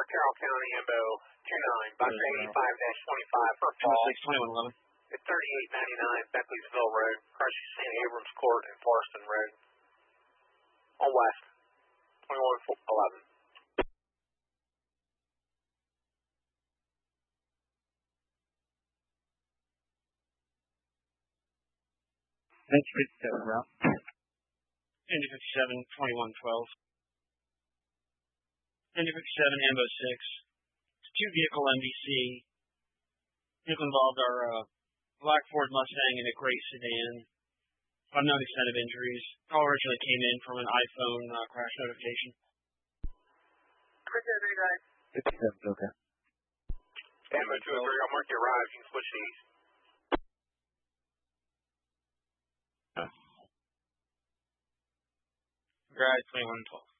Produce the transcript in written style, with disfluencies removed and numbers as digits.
Carroll County, Embo 29, box 85-25 for fall. 2111. At 3899 Beckleysville Road, crosses St. Abrams Court and Forreston Road. On west, 2111. Thanks, 57 route. Indy 57, 2112. Indy 57, Ambo 6. It's a two-vehicle MVC. Vehicle involved our black Ford Mustang and a gray sedan. Unknown extent of injuries. Call originally came in from an iPhone crash notification. 57, okay. Ambo 203, I'll mark your ride. You can switch these. Right, 2112.